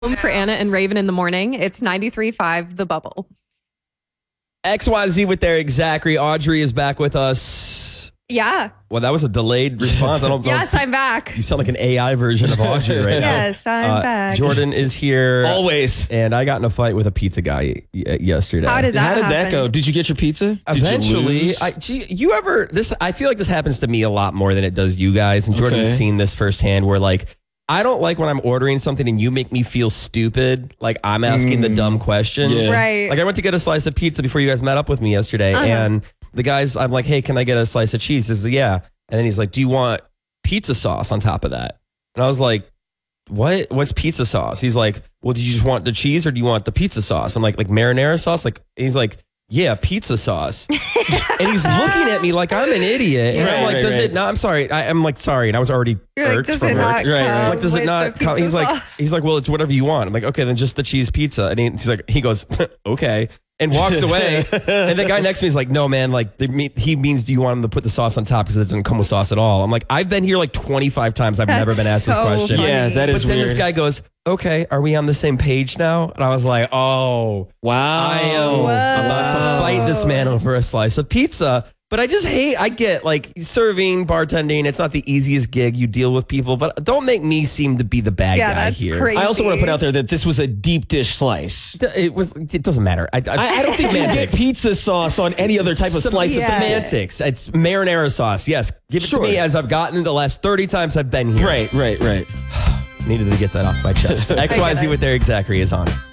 For Anna and Raven in the morning. It's 93.5 The Bubble. XYZ with their Zachary. Audrey is back with us. Yeah. Well, that was a delayed response. I don't know. Yes, I'm back. You sound like an AI version of Audrey right now. Yes, I'm back. Jordan is here. Always. And I got in a fight with a pizza guy yesterday. How did that happen? go? Did you get your pizza? Eventually, I feel like this happens to me a lot more than it does you guys. And Jordan's seen this firsthand where like, I don't like when I'm ordering something and you make me feel stupid. Like I'm asking the dumb question. Yeah. Right. Like I went to get a slice of pizza before you guys met up with me yesterday. And the guy's, I'm like, hey, can I get a slice of cheese? He says, yeah. And then he's like, do you want pizza sauce on top of that? And I was like, what? What's pizza sauce? He's like, well, do you just want the cheese or do you want the pizza sauce? I'm like marinara sauce? He's like, yeah, pizza sauce. And he's looking at me like I'm an idiot. And I'm like, does it not? I'm sorry. I'm like, sorry. And I was already irked does from it work. not come I'm like, does it with not the come? pizza He's like, well, it's whatever you want. I'm like, okay, then just the cheese pizza. And he's like, he goes, okay. And walks away. And the guy next to me is like, no, man, like he means, do you want him to put the sauce on top because it doesn't come with sauce at all? I'm like, I've been here like 25 times. I've never been asked this question. Funny. Yeah, that is But then weird. this guy goes, okay, are we on the same page now? And I was like, oh, Wow. I am about to fight this man over a slice of pizza. But I get like serving, bartending. It's not the easiest gig. You deal with people, but don't make me seem to be the bad guy that's here. crazy. I also want to put out there that this was a deep dish slice. It doesn't matter. I I don't think you get pizza sauce on any other type of slice of pizza. Semantics. It's marinara sauce. Yes. Give it to me as I've gotten it the last 30 times I've been here. Right. Needed to get that off my chest. XYZ with Eric Zachary is on.